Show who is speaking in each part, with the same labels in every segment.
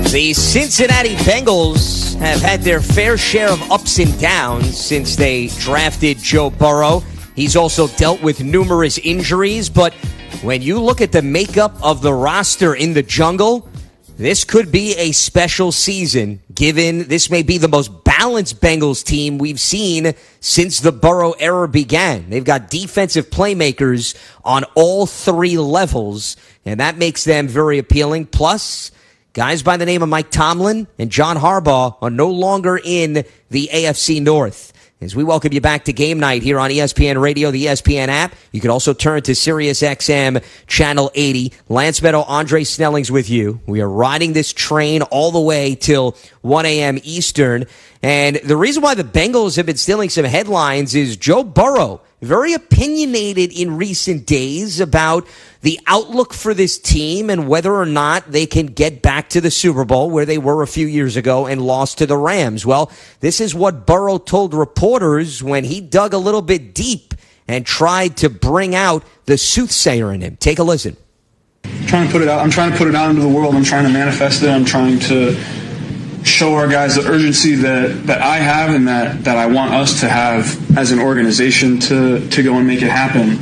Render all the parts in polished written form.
Speaker 1: The Cincinnati Bengals have had their fair share of ups and downs since they drafted Joe Burrow. He's also dealt with numerous injuries, but when you look at the makeup of the roster in the jungle, this could be a special season, given this may be the most balanced Bengals team we've seen since the Burrow era began. They've got defensive playmakers on all three levels, and that makes them very appealing. Plus, guys by the name of Mike Tomlin and John Harbaugh are no longer in the AFC North. As we welcome you back to Game Night here on ESPN Radio, the ESPN app. You can also turn to SiriusXM Channel 80. Lance Meadow, Andre Snelling's with you. We are riding this train all the way till 1 a.m. Eastern. And the reason why the Bengals have been stealing some headlines is Joe Burrow, very opinionated in recent days about the outlook for this team and whether or not they can get back to the Super Bowl where they were a few years ago and lost to the Rams. Well, this is what Burrow told reporters when he dug a little bit deep and tried to bring out the soothsayer in him. Take a listen.
Speaker 2: I'm trying to put it out into the world. I'm trying to manifest it. I'm trying to show our guys the urgency that I have and that I want us to have as an organization to go and make it happen.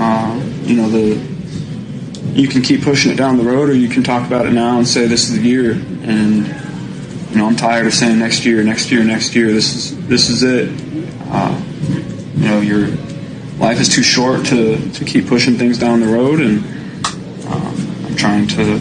Speaker 2: You can keep pushing it down the road, or you can talk about it now and say this is the year. And I'm tired of saying next year. This is it. Your life is too short to keep pushing things down the road, and I'm trying to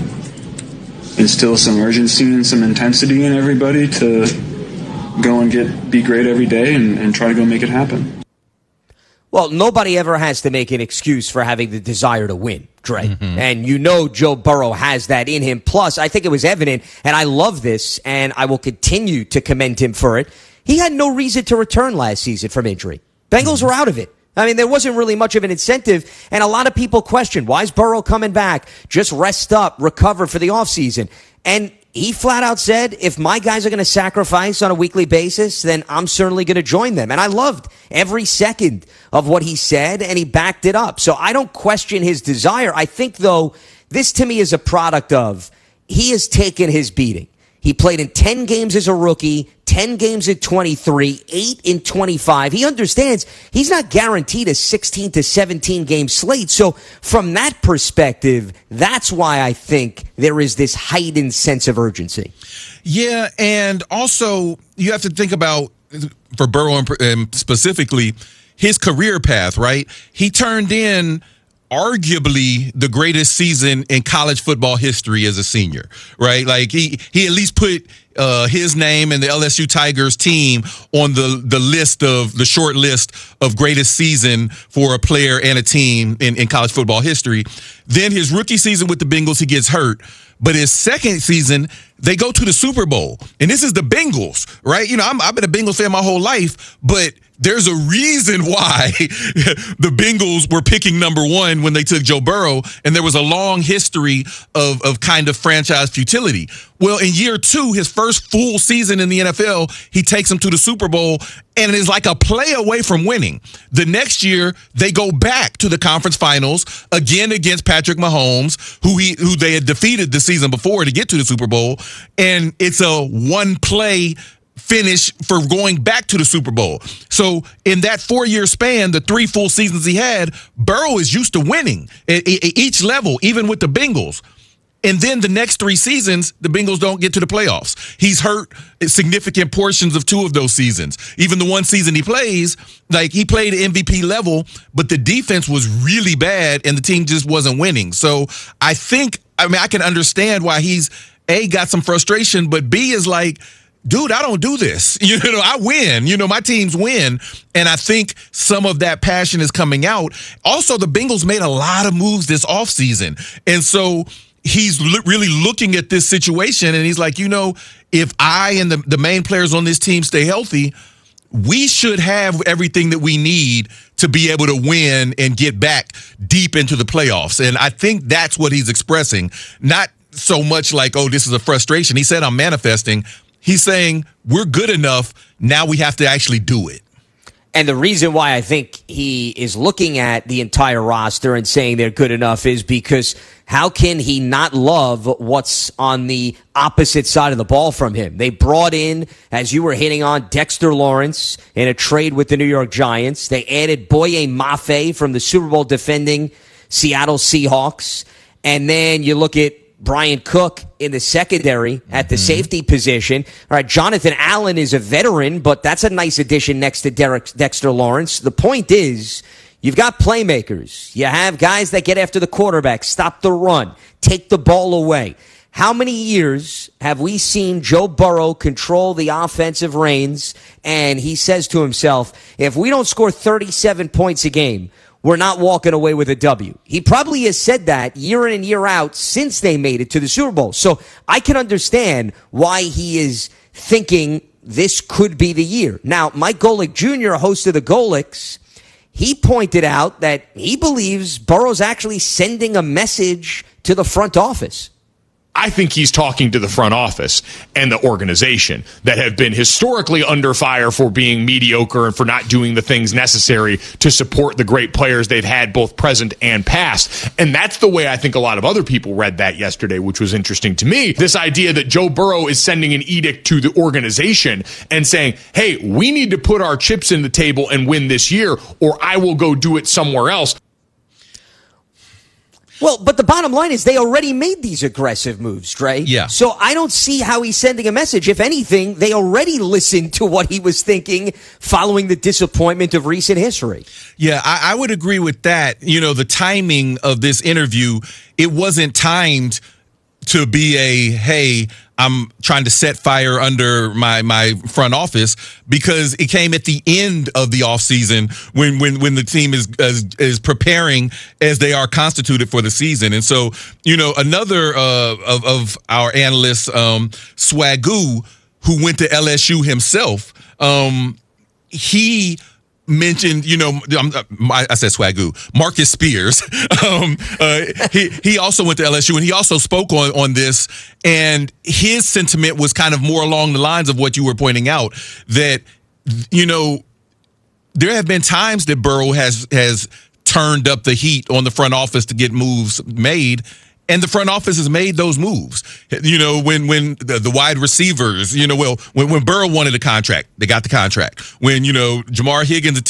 Speaker 2: instill some urgency and some intensity in everybody to go and be great every day and try to go make it happen.
Speaker 1: Well, nobody ever has to make an excuse for having the desire to win, Dre.
Speaker 3: Mm-hmm.
Speaker 1: And Joe Burrow has that in him. Plus, I think it was evident, and I love this, and I will continue to commend him for it. He had no reason to return last season from injury. Bengals were out of it. I mean, there wasn't really much of an incentive, and a lot of people question, why is Burrow coming back? Just rest up, recover for the offseason. And he flat out said, if my guys are going to sacrifice on a weekly basis, then I'm certainly going to join them. And I loved every second of what he said, and he backed it up. So I don't question his desire. I think, though, this to me is a product of he has taken his beating. He played in 10 games as a rookie, 10 games at 23, 8 in 25. He understands he's not guaranteed a 16 to 17 game slate. So from that perspective, that's why I think there is this heightened sense of urgency.
Speaker 3: Yeah, and also you have to think about, for Burrow specifically, his career path, right? He turned in arguably the greatest season in college football history as a senior, right? Like he at least put his name and the LSU Tigers team on the short list of greatest season for a player and a team in college football history. Then his rookie season with the Bengals, he gets hurt. But his second season, they go to the Super Bowl. And this is the Bengals, right? I've been a Bengals fan my whole life, but there's a reason why the Bengals were picking number one when they took Joe Burrow, and there was a long history of kind of franchise futility. Well, in year two, his first full season in the NFL, he takes them to the Super Bowl and is like a play away from winning. The next year, they go back to the conference finals, again against Patrick Mahomes, who they had defeated the season before to get to the Super Bowl, and it's a one-play finish for going back to the Super Bowl. So in that 4-year span, the 3 full seasons he had, Burrow is used to winning at each level, even with the Bengals. And then the next 3 seasons, the Bengals don't get to the playoffs. He's hurt significant portions of 2 of those seasons. Even the one season he plays, like he played MVP level, but the defense was really bad and the team just wasn't winning. So I can understand why he's got some frustration, but B is like, dude, I don't do this. I win. My teams win. And I think some of that passion is coming out. Also, the Bengals made a lot of moves this offseason. And so he's really looking at this situation, and he's like, if I and the main players on this team stay healthy, we should have everything that we need to be able to win and get back deep into the playoffs. And I think that's what he's expressing. Not so much like, oh, this is a frustration. He said, I'm manifesting. He's saying we're good enough. Now we have to actually do it.
Speaker 1: And the reason why I think he is looking at the entire roster and saying they're good enough is because how can he not love what's on the opposite side of the ball from him? They brought in, as you were hitting on, Dexter Lawrence in a trade with the New York Giants. They added Boye Mafe from the Super Bowl defending Seattle Seahawks. And then you look at Brian Cook in the secondary at the safety position. All right, Jonathan Allen is a veteran, but that's a nice addition next to Dexter Lawrence. The point is, you've got playmakers. You have guys that get after the quarterback, stop the run, take the ball away. How many years have we seen Joe Burrow control the offensive reins, and he says to himself, if we don't score 37 points a game, we're not walking away with a W. He probably has said that year in and year out since they made it to the Super Bowl. So I can understand why he is thinking this could be the year. Now, Mike Golic Jr., host of the Golics, he pointed out that he believes Burrow's actually sending a message to the front office.
Speaker 4: I think he's talking to the front office and the organization that have been historically under fire for being mediocre and for not doing the things necessary to support the great players they've had both present and past. And that's the way I think a lot of other people read that yesterday, which was interesting to me. This idea that Joe Burrow is sending an edict to the organization and saying, hey, we need to put our chips in the table and win this year, or I will go do it somewhere else.
Speaker 1: Well, but the bottom line is they already made these aggressive moves, Dre.
Speaker 3: Yeah.
Speaker 1: So I don't see how he's sending a message. If anything, they already listened to what he was thinking following the disappointment of recent history.
Speaker 3: Yeah, I would agree with that. You know, the timing of this interview, it wasn't timed to be a, hey, I'm trying to set fire under my front office, because it came at the end of the offseason when the team is preparing as they are constituted for the season. And so, you know, another of our analysts, Swagoo, who went to LSU himself, he mentioned, you know, I said Swagoo, Marcus Spears. He also went to LSU, and he also spoke on this, and his sentiment was kind of more along the lines of what you were pointing out, that, you know, there have been times that Burrow has turned up the heat on the front office to get moves made, and the front office has made those moves. You know, when the wide receivers, you know, when Burrow wanted a contract, they got the contract. When, you know, Jamar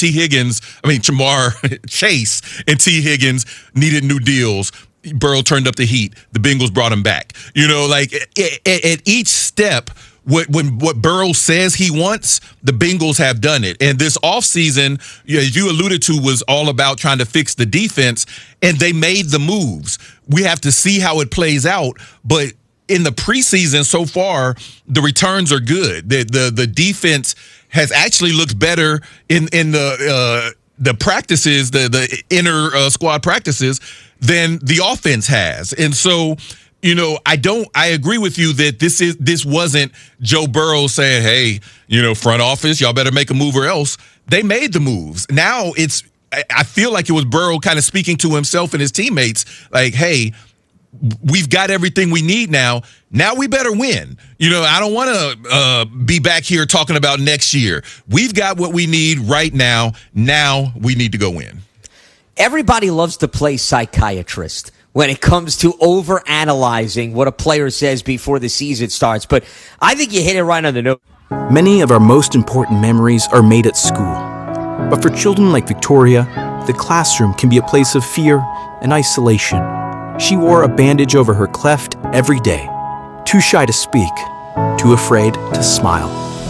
Speaker 3: Chase and T. Higgins needed new deals, Burrow turned up the heat. The Bengals brought him back. You know, like at each step, what Burrow says he wants, the Bengals have done it. And this offseason, as you alluded to, was all about trying to fix the defense, and they made the moves. We have to see how it plays out, but in the preseason so far, the returns are good. The defense has actually looked better in the practices, the inner squad practices, than the offense has. And so, you know, I agree with you that this wasn't Joe Burrow saying, hey, you know, front office, y'all better make a move or else. They made the moves. Now I feel like it was Burrow kind of speaking to himself and his teammates, like, hey, we've got everything we need now. Now we better win. You know, I don't want to be back here talking about next year. We've got what we need right now. Now we need to go win.
Speaker 1: Everybody loves to play psychiatrist when it comes to overanalyzing what a player says before the season starts. But I think you hit it right on the nose.
Speaker 5: Many of our most important memories are made at school. But for children like Victoria, the classroom can be a place of fear and isolation. She wore a bandage over her cleft every day, too shy to speak, too afraid to smile.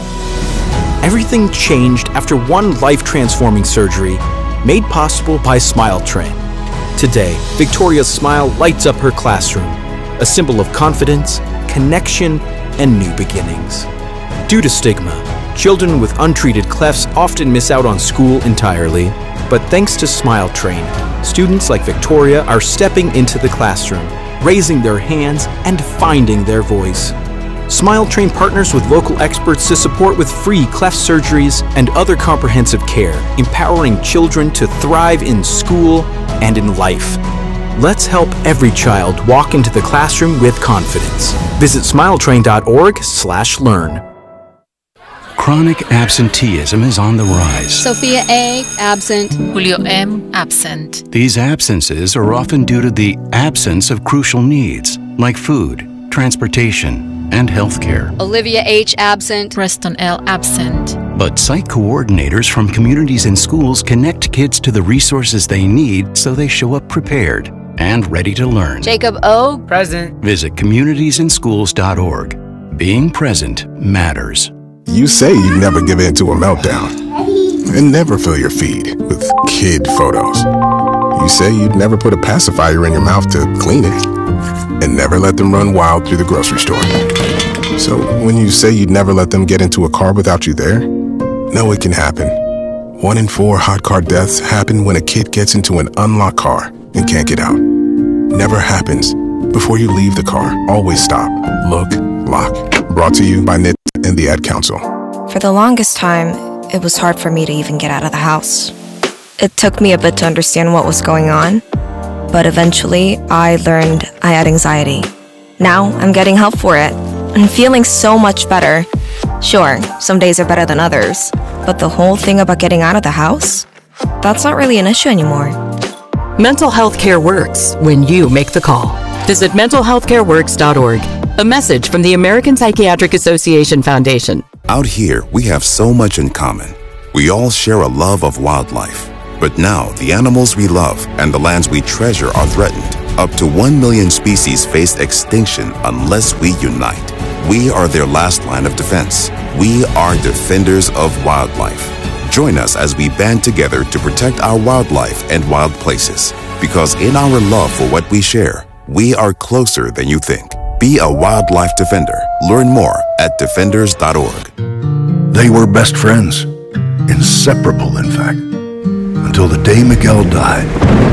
Speaker 5: Everything changed after one life-transforming surgery made possible by Smile Train. Today, Victoria's smile lights up her classroom, a symbol of confidence, connection, and new beginnings. Due to stigma, children with untreated clefts often miss out on school entirely, but thanks to Smile Train, students like Victoria are stepping into the classroom, raising their hands, and finding their voice. Smile Train partners with local experts to support with free cleft surgeries and other comprehensive care, empowering children to thrive in school and in life. Let's help every child walk into the classroom with confidence. Visit smiletrain.org/learn.
Speaker 6: Chronic absenteeism is on the rise.
Speaker 7: Sophia A., absent.
Speaker 8: Julio M., absent.
Speaker 6: These absences are often due to the absence of crucial needs, like food, transportation, and health care.
Speaker 7: Olivia H., absent.
Speaker 8: Preston L., absent.
Speaker 6: But site coordinators from communities and schools connect kids to the resources they need so they show up prepared and ready to learn.
Speaker 7: Jacob O.,
Speaker 9: present.
Speaker 6: Visit communitiesinschools.org. Being present matters.
Speaker 10: You say you'd never give in to a meltdown and never fill your feed with kid photos. You say you'd never put a pacifier in your mouth to clean it and never let them run wild through the grocery store. So when you say you'd never let them get into a car without you there, no, it can happen. 1 in 4 hot car deaths happen when a kid gets into an unlocked car and can't get out. Never happens. Before you leave the car, always stop, look, lock. Brought to you by NIT and the Ad Council.
Speaker 11: For the longest time, it was hard for me to even get out of the house. It took me a bit to understand what was going on, but eventually I learned I had anxiety. Now I'm getting help for it and feeling so much better. Sure, some days are better than others, but the whole thing about getting out of the house, that's not really an issue anymore.
Speaker 12: Mental health care works when you make the call. Visit mentalhealthcareworks.org. A message from the American Psychiatric Association Foundation.
Speaker 13: Out here, we have so much in common. We all share a love of wildlife. But now, the animals we love and the lands we treasure are threatened. Up to 1 million species face extinction unless we unite. We are their last line of defense. We are defenders of wildlife. Join us as we band together to protect our wildlife and wild places. Because in our love for what we share, we are closer than you think. Be a wildlife defender. Learn more at defenders.org.
Speaker 14: They were best friends, inseparable in fact, until the day Miguel died.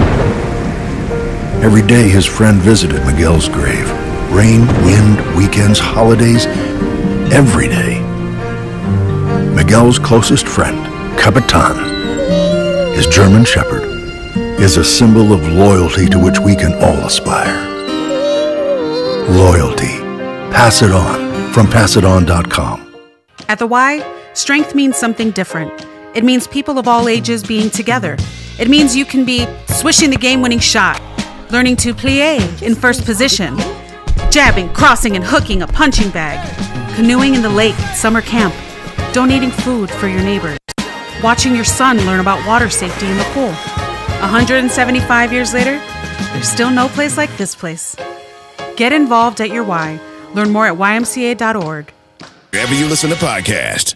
Speaker 14: Every day his friend visited Miguel's grave. Rain, wind, weekends, holidays, every day. Miguel's closest friend, Capitan, his German Shepherd, is a symbol of loyalty to which we can all aspire. Loyalty. Pass it on from passiton.com.
Speaker 15: At the Y, strength means something different. It means people of all ages being together. It means you can be swishing the game-winning shot, learning to plie in first position, jabbing, crossing, and hooking a punching bag, canoeing in the lake at summer camp, donating food for your neighbors, watching your son learn about water safety in the pool. 175 years later, there's still no place like this place. Get involved at your Y. Learn more at ymca.org.
Speaker 16: Wherever you listen to podcasts,